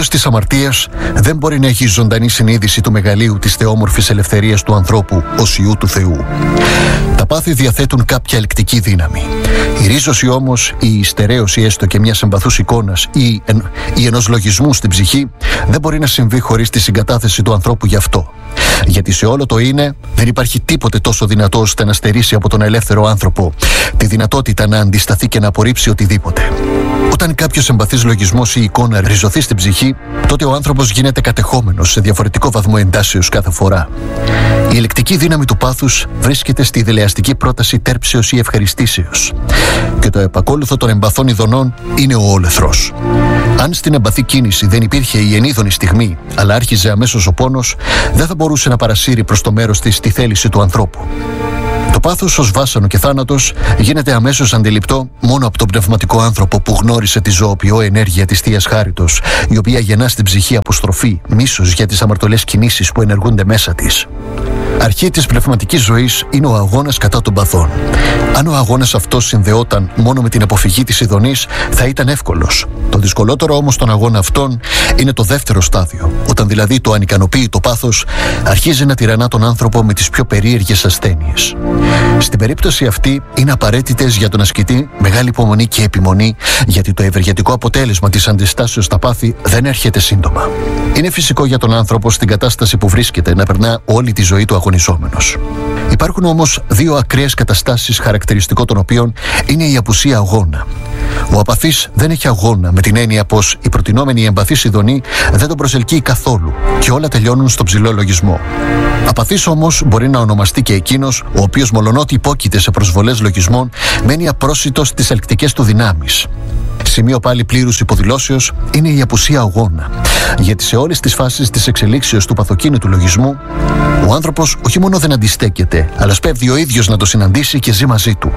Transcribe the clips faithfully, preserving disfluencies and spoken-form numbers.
τέλος της αμαρτίας δεν μπορεί να έχει ζωντανή συνείδηση του μεγαλείου της θεόμορφης ελευθερίας του ανθρώπου ως Υιού του Θεού. Τα πάθη διαθέτουν κάποια ελκτική δύναμη. Η ρίζωση όμως, η στερέωση έστω και μιας εμπαθούς εικόνας ή, εν, ή ενός λογισμού στην ψυχή δεν μπορεί να συμβεί χωρίς τη συγκατάθεση του ανθρώπου γι' αυτό. Γιατί σε όλο το είναι δεν υπάρχει τίποτε τόσο δυνατό ώστε να στερήσει από τον ελεύθερο άνθρωπο τη δυνατότητα να αντισταθεί και να απορρίψει οτιδήποτε. Όταν κάποιος εμπαθής λογισμός ή εικόνα ριζωθεί στην ψυχή, τότε ο άνθρωπος γίνεται κατεχόμενος σε διαφορετικό βαθμό εντάσεως κάθε φορά. Η ελεκτική δύναμη του πάθους βρίσκεται στη δελεαστική πρόταση τέρψεως ή ευχαριστήσεως. Και το επακόλουθο των εμπαθών ειδονών είναι ο όλεθρος. Αν στην εμπαθή κίνηση δεν υπήρχε η ενίδονη στιγμή, αλλά άρχιζε αμέσως ο πόνος, δεν θα μπορούσε να παρασύρει προς το μέρος της τη θέληση του ανθρώπου. Το πάθος ως βάσανο και θάνατος γίνεται αμέσως αντιληπτό μόνο από τον πνευματικό άνθρωπο που γνώρισε τη ζωοποιό ενέργεια της Θείας Χάριτος, η οποία γεννά στην ψυχή αποστροφή, μίσος για τις αμαρτωλές κινήσεις που ενεργούνται μέσα της. Αρχή της πνευματικής ζωής είναι ο αγώνας κατά των παθών. Αν ο αγώνας αυτός συνδεόταν μόνο με την αποφυγή της ειδονής, θα ήταν εύκολος. Το δυσκολότερο όμως των αγώνα αυτών είναι το δεύτερο στάδιο, όταν δηλαδή το ανικανοποίητο πάθος αρχίζει να τυραννά τον άνθρωπο με τις πιο περίεργες ασθένειες. Στην περίπτωση αυτή είναι απαραίτητες για τον ασκητή μεγάλη υπομονή και επιμονή, γιατί το ευεργετικό αποτέλεσμα της αντιστάσεως στα πάθη δεν έρχεται σύντομα. Είναι φυσικό για τον άνθρωπο στην κατάσταση που βρίσκεται να περνά όλη τη ζωή του αγωνιζόμενος. Υπάρχουν όμως δύο ακραίες καταστάσεις, χαρακτηριστικό των οποίων είναι η απουσία αγώνα. Ο απαθής δεν έχει αγώνα με την έννοια πως η προτινόμενη εμπαθής ειδονή δεν τον προσελκύει καθόλου και όλα τελειώνουν στον ψηλό λογισμό. Απαθής όμως μπορεί να ονομαστεί και εκείνος ο οποίος μολονότι υπόκειται σε προσβολές λογισμών μένει απρόσιτος στις ελκτικές του δυνάμεις. Σημείο πάλι πλήρους υποδηλώσεως είναι η απουσία αγώνα, γιατί σε όλες τις φάσεις της εξελίξεως του παθοκίνητου λογισμού ο άνθρωπος όχι μόνο δεν αντιστέκεται, αλλά σπέβδει ο ίδιος να το συναντήσει και ζει μαζί του.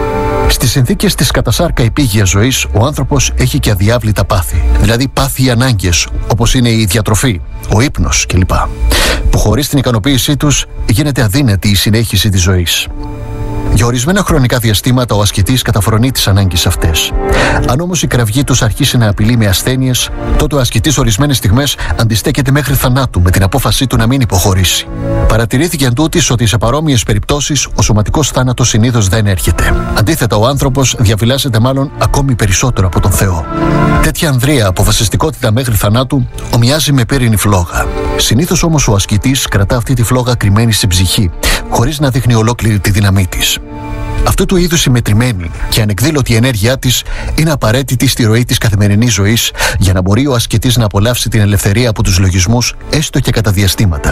Στις συνθήκες της κατασάρκα επίγειας ζωής, ο άνθρωπος έχει και αδιάβλητα πάθη, δηλαδή πάθη ανάγκες, όπως είναι η διατροφή, ο ύπνος κλπ, που χωρίς την ικανοποίησή τους γίνεται αδύνατη η συνέχιση της ζωής. Για ορισμένα χρονικά διαστήματα ο ασκητής καταφρονεί τις ανάγκες αυτές. Αν όμως η κραυγή τους αρχίσει να απειλεί με ασθένειες, τότε ο ασκητής ορισμένες στιγμές αντιστέκεται μέχρι θανάτου με την απόφασή του να μην υποχωρήσει. Παρατηρήθηκε εν τούτης ότι σε παρόμοιες περιπτώσεις ο σωματικός θάνατος συνήθως δεν έρχεται. Αντίθετα, ο άνθρωπος διαφυλάσσεται μάλλον ακόμη περισσότερο από τον Θεό. Τέτοια ανδρεία αποφασιστικότητα μέχρι θανάτου ομοιάζει με πύρινη φλόγα. Συνήθως όμως ο ασκητής κρατά αυτή τη φλόγα κρυμμένη στην ψυχή, χωρίς να δείχνει ολόκληρη τη δύναμή της. Αυτού του είδους η μετρημένη και ανεκδήλωτη ενέργειά της είναι απαραίτητη στη ροή της καθημερινής ζωής για να μπορεί ο ασκητής να απολαύσει την ελευθερία από τους λογισμούς, έστω και κατά διαστήματα.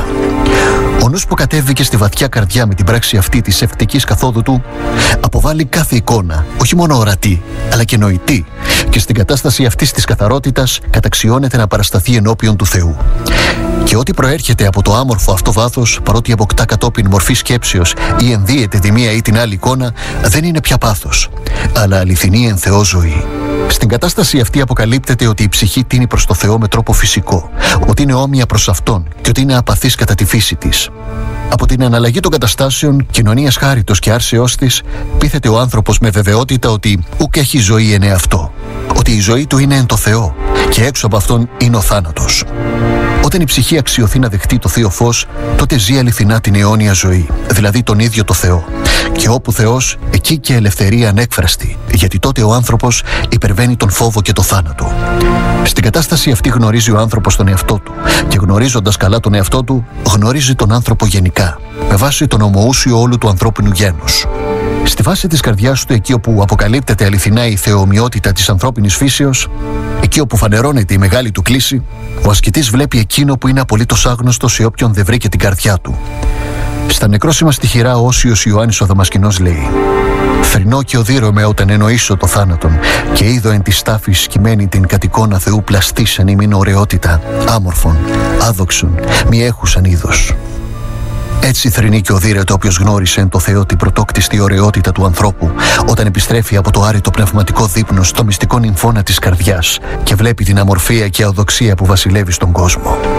Ο νους που κατέβηκε στη βαθιά καρδιά με την πράξη αυτή της ευτικής καθόδου του αποβάλλει κάθε εικόνα, όχι μόνο ορατή, αλλά και νοητή, και στην κατάσταση αυτής της καθαρότητας καταξιώνεται να παρασταθεί ενώπιον του Θεού. Και ό,τι προέρχεται από το άμορφο αυτό βάθος, παρότι αποκτά κατόπιν μορφή σκέψεως ή ενδύεται τη μία ή την άλλη εικόνα, δεν είναι πια πάθος, αλλά αληθινή εν Θεό ζωή. Στην κατάσταση αυτή αποκαλύπτεται ότι η ψυχή τίνει προς το Θεό με τρόπο φυσικό, ότι είναι όμοια προς Αυτόν και ότι είναι απαθής κατά τη φύση της. Από την αναλλαγή των καταστάσεων, κοινωνίας χάριτος και άρσεώς της, πείθεται ο άνθρωπος με βεβαιότητα ότι ουκ έχει ζωή εν εαυτό, ότι η ζωή του είναι εν το Θεό και έξω από Αυτόν είναι ο θάνατος. Όταν η ψυχή αξιωθεί να δεχτεί το Θείο Φως, τότε ζει αληθινά την αιώνια ζωή, δηλαδή τον ίδιο το Θεό. Και όπου Θεός, εκεί και ελευθερία ανέκφραστη, γιατί τότε ο άνθρωπος υπερβαίνει τον φόβο και το θάνατο. Στην κατάσταση αυτή γνωρίζει ο άνθρωπος τον εαυτό του και γνωρίζοντας καλά τον εαυτό του, γνωρίζει τον άνθρωπο γενικά, με βάση τον ομοούσιο όλου του ανθρώπινου γένους. Στη βάση της καρδιάς του, εκεί όπου αποκαλύπτεται αληθινά η θεομοιότητα της ανθρώπινης φύσεως, εκεί όπου φανερώνεται η μεγάλη του κλίση, ο ασκητής βλέπει εκείνο που είναι απολύτως άγνωστο σε όποιον δεν βρει και την καρδιά του. Στα νεκρόσιμα στοιχειρά ο Όσιος Ιωάννης ο Δαμασκηνός λέει: «Θρηνώ και οδύρωμαι όταν εννοήσω το θάνατον και είδω εν της τάφης σκυμμένη την κατ' εικόνα Θεού πλαστήσαν ημίν ωραιότητα, άμορφων, άδοξων, μη έχουσαν είδος». Έτσι θρηνεί και οδύρεται όποιος γνώρισε εν το Θεό την πρωτόκτιστη ωραιότητα του ανθρώπου, όταν επιστρέφει από το άρρητο πνευματικό δείπνο στο μυστικό νυμφώνα της καρδιάς και βλέπει την αμορφία και αοδοξία που βασιλεύει στον κόσμο.